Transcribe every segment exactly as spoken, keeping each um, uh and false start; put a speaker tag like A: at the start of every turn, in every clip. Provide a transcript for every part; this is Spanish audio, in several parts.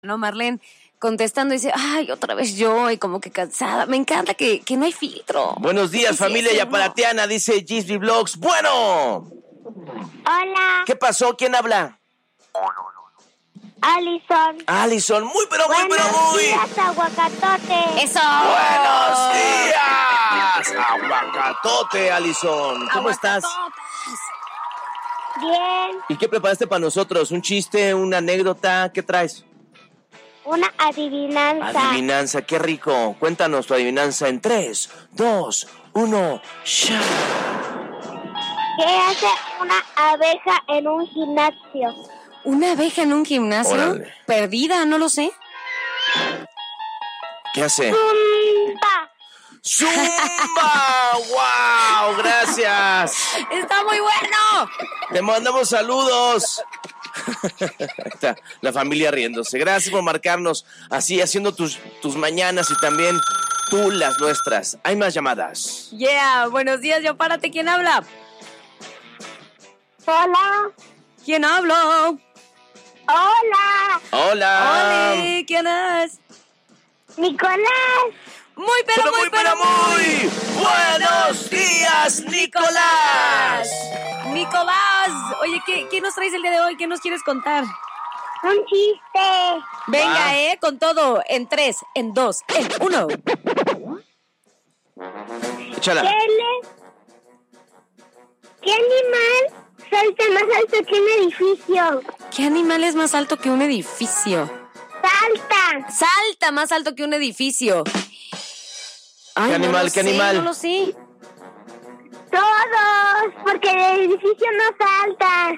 A: ¿no? Marlene contestando y dice, ay, otra vez yo, y como que cansada. Me encanta que, que no hay filtro.
B: Buenos días,
A: Sí,
B: familia
A: sí,
B: yaparateana, dice Gisby Vlogs. Bueno.
C: Hola.
B: ¿Qué pasó? ¿Quién habla?
C: Alison.
B: Alison, muy pero muy
C: Buenos
B: pero muy.
C: días, aguacatote.
A: ¡Eso!
B: ¡Buenos días! Aguacatote, Alison. ¿Cómo estás?
C: Bien.
B: ¿Y qué preparaste para nosotros? ¿Un chiste, una anécdota? ¿Qué traes?
C: Una adivinanza.
B: Adivinanza, qué rico. Cuéntanos tu adivinanza en tres, dos, uno, ¡ya!
C: ¿Qué hace una abeja en un gimnasio?
A: ¿Una abeja en un gimnasio?
B: Órale.
A: Perdida, no lo sé.
B: ¿Qué hace?
C: Zumba.
B: ¡Zumba! ¡Wow! ¡Gracias!
A: ¡Está muy bueno!
B: Te mandamos saludos. Ahí está la familia riéndose. Gracias por marcarnos así, haciendo tus, tus mañanas y también tú las nuestras. Hay más llamadas.
A: Yeah, buenos días, yo párate. ¿Quién habla?
C: Hola.
A: ¿Quién habla?
C: Hola.
B: Hola.
A: Hola, ¿quién es?
C: Nicolás.
A: Muy, pero,
B: Pero
A: muy,
B: muy, pero muy. Buenos días, Nicolás.
A: Nicolás, oye, ¿qué, ¿qué nos traes el día de hoy? ¿Qué nos quieres contar?
C: Un chiste.
A: Venga,
B: Ah.
A: eh, con todo. En tres, en dos, en uno.
B: Échala.
C: ¿Qué, le... ¿Qué animal salta más alto que un edificio?
A: ¿Qué animal es más alto que un edificio?
C: Salta.
A: Salta más alto que un edificio. Ay,
B: ¿Qué
A: no
B: animal,
A: lo
B: qué
A: sé,
B: animal?
A: No lo sé.
C: Todos, porque el edificio no salta.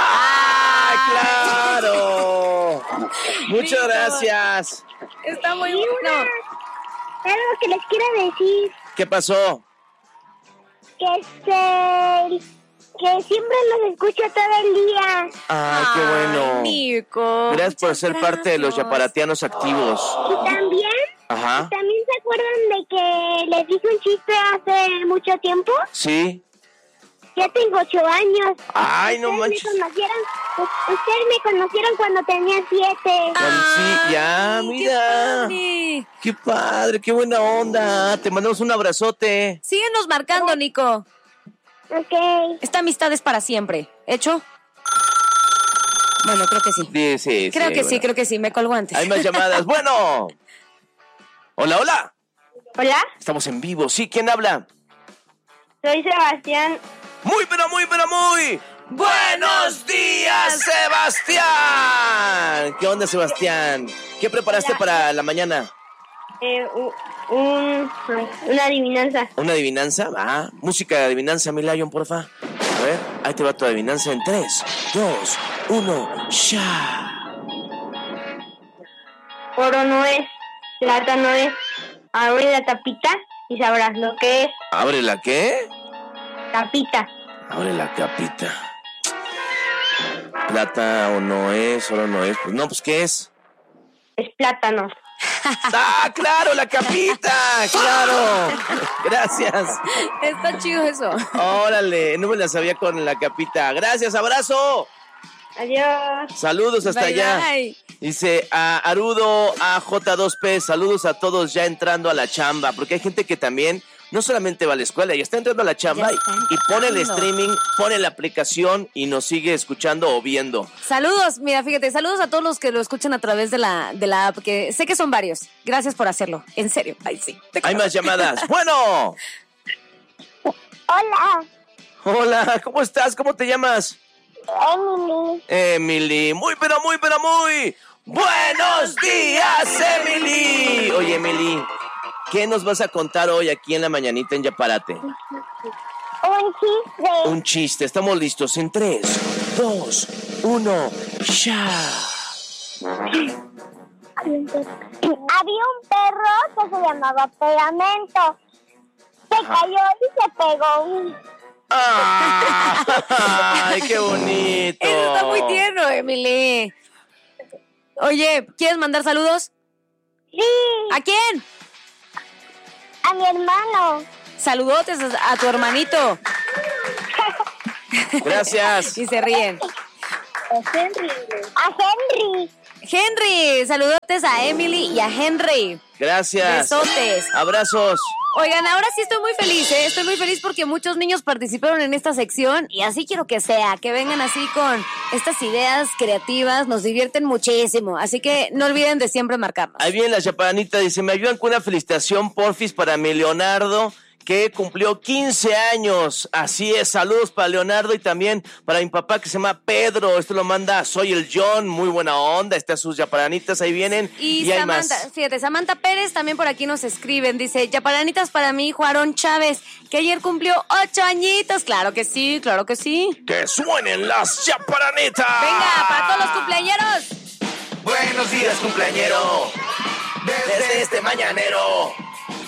B: ¡Ah, claro! Muchas
A: Listo.
B: gracias.
A: Está muy
C: Y
A: bueno.
C: una, algo que les quiero decir,
B: ¿Qué pasó?
C: que este, que siempre los escucho todo el día.
B: ¡Ay, qué bueno!
A: Ay, Nico.
B: Gracias por
A: muchas
B: ser parte de los
A: gracias.
B: yaparatianos activos.
C: Y también,
B: Ajá.
C: también se acuerdan de que les dije un chiste hace mucho tiempo.
B: ¿Sí?
C: Ya tengo ocho años.
B: Ay, no
C: Ustedes
B: manches.
C: Me conocieron, ustedes me conocieron cuando tenía siete.
B: Cuando sí, ya,
A: Ay,
B: mira.
A: Qué padre.
B: Qué padre, qué buena onda. Te mandamos un abrazote.
A: Síguenos marcando, Nico.
C: Ok.
A: Esta amistad es para siempre. ¿Hecho? Bueno, creo que sí.
B: Sí, sí,
A: Creo
B: sí,
A: que sí,
B: bueno.
A: creo que sí. Me colgó antes.
B: Hay más llamadas. Bueno. Hola, hola.
C: Hola,
B: Estamos en vivo. Sí, ¿quién habla?
C: soy Sebastián.
B: Muy, pero muy, pero muy. ¡Buenos días, Sebastián! ¿Qué onda, Sebastián? ¿Qué preparaste
C: Hola.
B: para la mañana?
C: Eh, un, una adivinanza.
B: ¿Una adivinanza? Ah, música de adivinanza, mi Lion, porfa. A ver, ahí te va tu adivinanza en tres, dos, uno, ¡ya!
C: Oro no es, plata no es. Abre la tapita y sabrás lo que es.
B: ¿Abre la qué?
C: Tapita.
B: Abre la capita. Plata o no es, oro no es. Pues no, pues ¿qué es?
C: Es plátano.
B: ¡Ah, claro, la capita! ¡Claro! Gracias.
A: Está chido eso.
B: Órale, no me la sabía con la capita. Gracias, abrazo.
C: Adiós.
B: Saludos hasta
A: Bye,
B: allá.
A: bye.
B: Dice a Arudo A J dos P, saludos a todos ya entrando a la chamba, porque hay gente que también no solamente va a la escuela, ya está entrando a la chamba
A: Ya
B: y,
A: está
B: y pone el
A: entrando.
B: streaming, pone la aplicación y nos sigue escuchando o viendo.
A: Saludos, mira, fíjate, saludos a todos los que lo escuchan a través de la, de la app, que sé que son varios. Gracias por hacerlo, en serio. Ay, sí. Te
B: Hay
A: quiero.
B: más llamadas. Bueno,
C: Hola,
B: hola, ¿cómo estás? ¿Cómo te llamas?
C: Emily.
B: Emily, muy pero muy pero muy buenos días, Emily. Oye, Emily, ¿qué nos vas a contar hoy aquí en la mañanita en Yaparate?
C: Un chiste.
B: Un chiste, estamos listos en tres, dos, uno, ya.
C: Había un perro que se llamaba Pegamento. Se cayó y se pegó.
B: ¡Ay, qué bonito!
A: Eso está muy tierno, Emily. Oye, ¿quieres mandar saludos?
C: Sí,
A: ¿A quién?
C: a mi hermano.
A: Saludotes a, a tu hermanito.
B: Gracias.
A: Y se ríen.
C: A Henry. A Henry.
A: Henry, saludotes a Emily y a Henry.
B: Gracias.
A: Besotes.
B: Abrazos.
A: Oigan, ahora sí estoy muy feliz, ¿eh? Estoy muy feliz porque muchos niños participaron en esta sección y así quiero que sea, que vengan así con estas ideas creativas, nos divierten muchísimo, así que no olviden de siempre marcarnos.
B: Ahí viene la chaparanita, dice, me ayudan con una felicitación, porfis, para mi Leonardo, que cumplió quince años. Así es, saludos para Leonardo y también para mi papá que se llama Pedro. Esto lo manda Soy el John, muy buena onda. Está sus yaparanitas, ahí vienen.
A: Y,
B: y hay
A: Samantha,
B: más.
A: Fíjate, Samantha Pérez también por aquí nos escriben. Dice, yaparanitas para mi hijo Aarón Chávez, que ayer cumplió ocho añitos. Claro que sí, claro que sí.
B: ¡Que suenen las yaparanitas!
A: Venga, para todos los cumpleañeros.
B: Buenos días, cumpleañero. Desde este mañanero.